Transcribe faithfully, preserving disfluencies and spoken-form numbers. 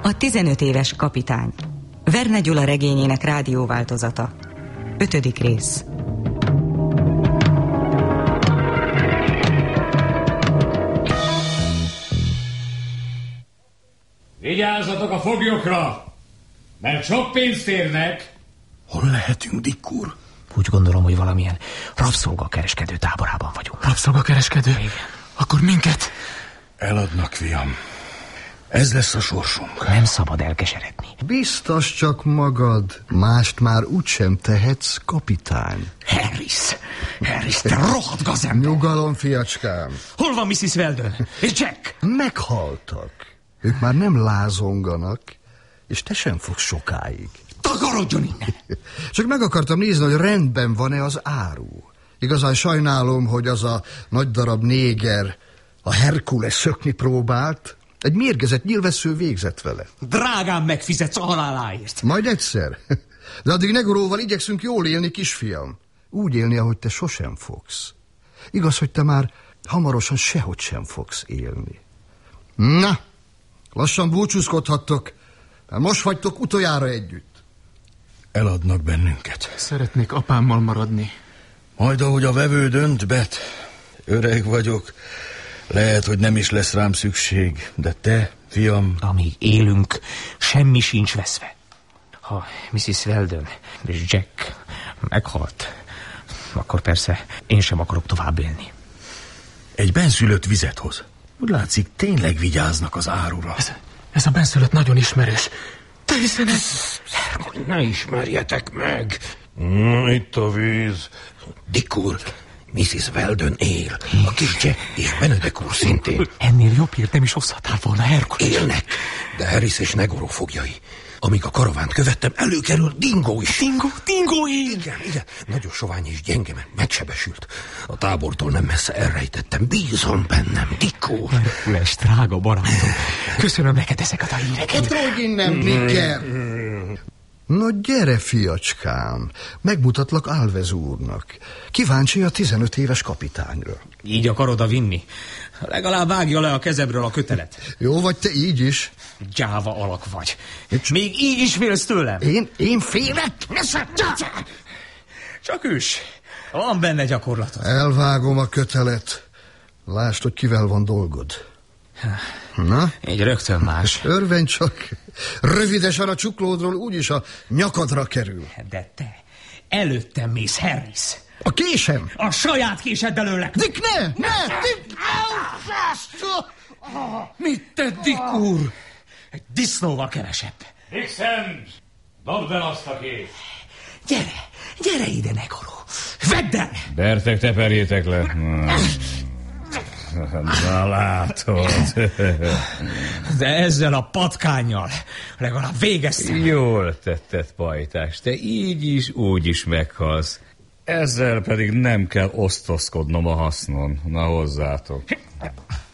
A tizenöt éves kapitány. Verne Gyula regényének rádióváltozata. Ötödik rész. Vigyázzatok a foglyokra, mert sok pénzt érnek. Hol lehetünk, Dick úr? Úgy gondolom, hogy valamilyen rabszolgakereskedő táborában vagyunk. Rabszolgakereskedő? Igen. Akkor minket? Eladnak, fiam. Ez lesz a sorsunk. Nem szabad elkeseredni. Biztos csak magad. Mást már úgysem tehetsz, kapitány. Harris! Harris, te rohadt gazember! Nyugalom, fiacskám. Hol van missus Weldon? És Jack? Meghaltak. Ők már nem lázonganak, és te sem fogsz sokáig. Takarodjon innen! Csak meg akartam nézni, hogy rendben van-e az áru. Igazán sajnálom, hogy az a nagy darab néger, a Herkules szökni próbált. Egy mérgezett nyilvessző végzett vele. Drágán megfizetsz a haláláért. Majd egyszer. De addig Negoróval igyekszünk jól élni, kisfiam. Úgy élni, ahogy te sosem fogsz. Igaz, hogy te már hamarosan sehogy sem fogsz élni. Na, lassan búcsúzkodhattok, mert most vagytok utoljára együtt. Eladnak bennünket. Szeretnék apámmal maradni. Majd ahogy a vevő dönt, Bet. Öreg vagyok. Lehet, hogy nem is lesz rám szükség, de te, fiam... Amíg élünk, semmi sincs veszve. Ha missus Weldon és Jack meghalt, akkor persze én sem akarok tovább élni. Egy benszülött vizet hoz. Úgy látszik, tényleg vigyáznak az árura. Ez, ez a benszülött nagyon ismerős. Te hiszen ez... Ne ismerjetek meg! Mm, itt a víz. Dick úr, missus Weldon él, a kis Jack és Benedek úr szintén. Ennél jobb hírt nem is hozhatál volna, Herkules. Élnek, de Harris és Negoro foglyai. Amíg a karavánt követtem, előkerül Dingo is. Dingo, Dingo él! Igen, igen, nagyon sovány és gyenge, mert megsebesült. A tábortól nem messze elrejtettem, bízom bennem, Dick úr. Herkules, drága barátom, köszönöm neked ezeket a híreket. Tródj innen, Dicker! Na gyere, fiacskám, megmutatlak Alves úrnak. Kíváncsi a tizenöt éves kapitányra. Így akarod a vinni? Legalább vágja le a kezedről a kötelet. Jó vagy te így is. Gyáva alak vagy. Még így is félsz tőlem. Én, én félek? Csak üss. Van benne gyakorlatod. Elvágom a kötelet. Lásd, hogy kivel van dolgod. Na? Így rögtön más. Örvenj csak. Rövidesen a csuklódról úgyis a nyakadra kerül. De te előttem mész, Harris. A késem? A saját késeddel öllek. Dick, ne! Ne! Dick! Mit tett, Dick úr? Egy disznóval kevesebb. Dixon, dobd el azt a kést. Gyere, gyere ide, Negoro. Vedd el! Bertek, teperjétek le. Na látod. De ezzel a patkánnyal legalább végeztem. Jól tetted, pajtás. Te így is, úgy is meghalsz. Ezzel pedig nem kell osztozkodnom a hasznon. Na hozzátok.